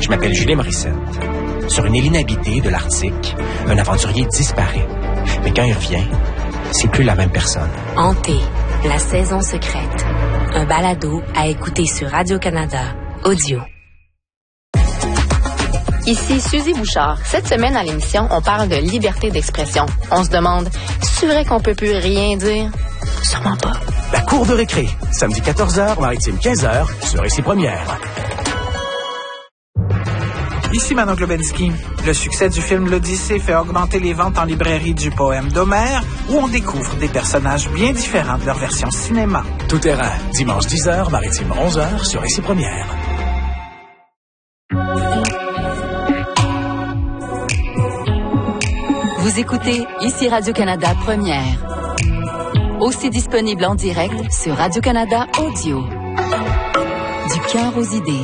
Je m'appelle Julien Morissette. Sur une île inhabitée de l'Arctique, un aventurier disparaît. Mais quand il revient, c'est plus la même personne. Hanté, la saison secrète. Un balado à écouter sur Radio-Canada Audio. Ici Suzy Bouchard. Cette semaine à l'émission, on parle de liberté d'expression. On se demande, c'est vrai qu'on peut plus rien dire? Sûrement pas. La cour de récré, samedi 14h, maritime 15h, sur Ici Première. Ici Manon Globensky. Le succès du film L'Odyssée fait augmenter les ventes en librairie du poème d'Homère, où on découvre des personnages bien différents de leur version cinéma. Tout terrain, dimanche 10h, maritime 11h, sur Ici Première. Vous écoutez Ici Radio-Canada Première. Aussi disponible en direct sur Radio-Canada Audio. Du cœur aux idées.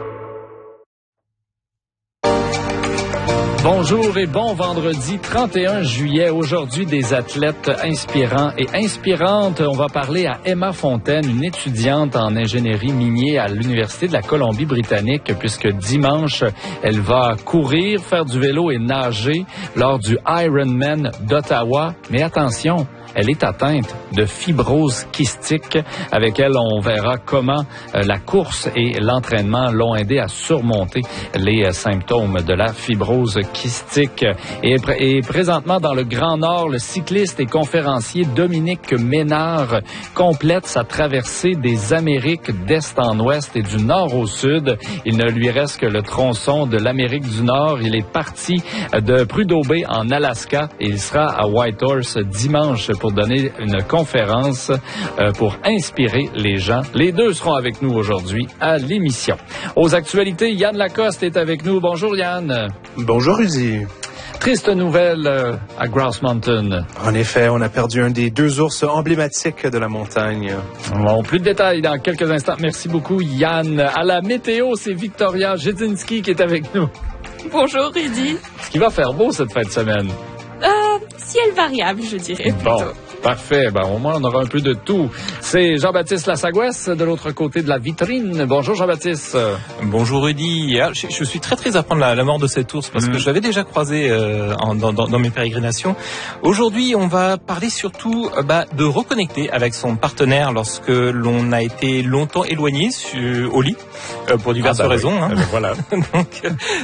Bonjour et bon vendredi 31 juillet. Aujourd'hui, des athlètes inspirants et inspirantes. On va parler à Emma Fontaine, une étudiante en ingénierie minier à l'Université de la Colombie-Britannique, puisque dimanche, elle va courir, faire du vélo et nager lors du Ironman d'Ottawa. Mais attention, elle est atteinte de fibrose kystique. Avec elle, on verra comment la course et l'entraînement l'ont aidé à surmonter les symptômes de la fibrose kystique. Et présentement, dans le Grand Nord, le cycliste et conférencier Dominique Ménard complète sa traversée des Amériques d'est en ouest et du nord au sud. Il ne lui reste que le tronçon de l'Amérique du Nord. Il est parti de Prudhoe Bay en Alaska et il sera à Whitehorse dimanche pour donner une conférence pour inspirer les gens. Les deux seront avec nous aujourd'hui à l'émission. Aux actualités, Yann Lacoste est avec nous. Bonjour Yann. Bonjour Rudy. Triste nouvelle à Grouse Mountain. En effet, on a perdu un des deux ours emblématiques de la montagne. Bon, plus de détails dans quelques instants. Merci beaucoup Yann. À la météo, c'est Victoria Jedzinski qui est avec nous. Bonjour Rudy. Ce qui va faire beau cette fin de semaine. Ciel variable, je dirais. Bon, plutôt. parfait. Ben, au moins, on aura un peu de tout. C'est Jean-Baptiste Lassagouesse, de l'autre côté de la vitrine. Bonjour, Jean-Baptiste. Bonjour, Rudy. Je suis très, très à prendre la mort de cet ours parce que je l'avais déjà croisé dans mes pérégrinations. Aujourd'hui, on va parler surtout de reconnecter avec son partenaire lorsque l'on a été longtemps éloigné au lit pour diverses raisons. Oui. Hein. Voilà. Donc,